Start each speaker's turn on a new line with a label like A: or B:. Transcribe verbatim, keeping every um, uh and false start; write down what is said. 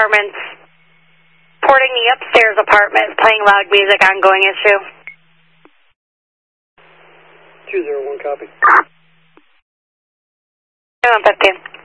A: apartments. Reporting the upstairs apartment playing loud music, ongoing issue.
B: two zero one, copy.
A: one fifteen.